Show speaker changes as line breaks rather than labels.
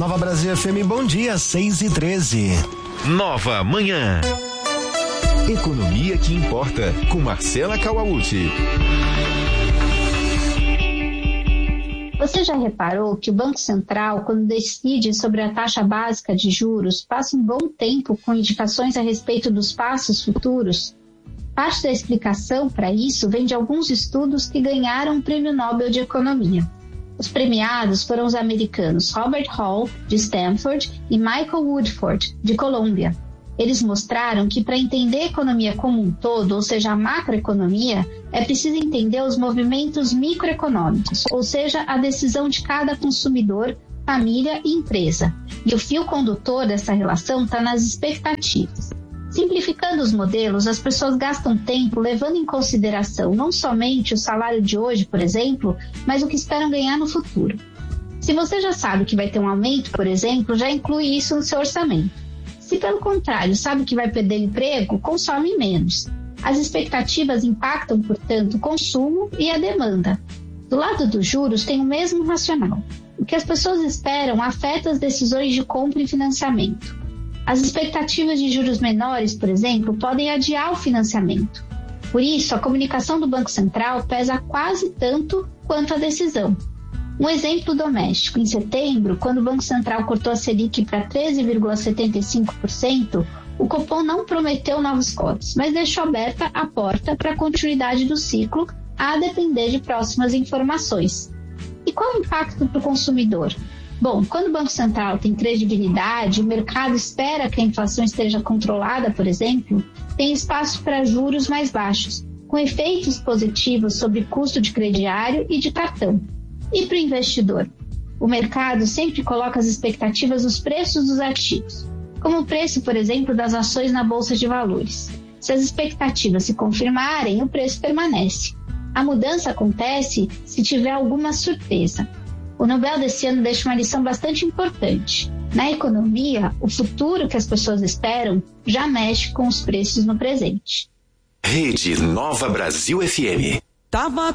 Nova Brasil FM, bom dia, 6h13.
Nova Manhã. Economia que importa, com Marcela Kawauchi.
Você já reparou que o Banco Central, quando decide sobre a taxa básica de juros, passa um bom tempo com indicações a respeito dos passos futuros? Parte da explicação para isso vem de alguns estudos que ganharam o Prêmio Nobel de Economia. Os premiados foram os americanos Robert Hall, de Stanford, e Michael Woodford, de Colômbia. Eles mostraram que para entender a economia como um todo, ou seja, a macroeconomia, é preciso entender os movimentos microeconômicos, ou seja, a decisão de cada consumidor, família e empresa. E o fio condutor dessa relação está nas expectativas. Simplificando os modelos, as pessoas gastam tempo levando em consideração não somente o salário de hoje, por exemplo, mas o que esperam ganhar no futuro. Se você já sabe que vai ter um aumento, por exemplo, já inclui isso no seu orçamento. Se, pelo contrário, sabe que vai perder emprego, consome menos. As expectativas impactam, portanto, o consumo e a demanda. Do lado dos juros, tem o mesmo racional. O que as pessoas esperam afeta as decisões de compra e financiamento. As expectativas de juros menores, por exemplo, podem adiar o financiamento. Por isso, a comunicação do Banco Central pesa quase tanto quanto a decisão. Um exemplo doméstico, em setembro, quando o Banco Central cortou a Selic para 13,75%, o Copom não prometeu novos cortes, mas deixou aberta a porta para a continuidade do ciclo, a depender de próximas informações. E qual o impacto para o consumidor? Bom, quando o Banco Central tem credibilidade, o mercado espera que a inflação esteja controlada, por exemplo, tem espaço para juros mais baixos, com efeitos positivos sobre custo de crediário e de cartão. E para o investidor? O mercado sempre coloca as expectativas nos preços dos ativos, como o preço, por exemplo, das ações na Bolsa de Valores. Se as expectativas se confirmarem, o preço permanece. A mudança acontece se tiver alguma surpresa. O Nobel desse ano deixa uma lição bastante importante. Na economia, o futuro que as pessoas esperam já mexe com os preços no presente.
Rede Nova Brasil FM.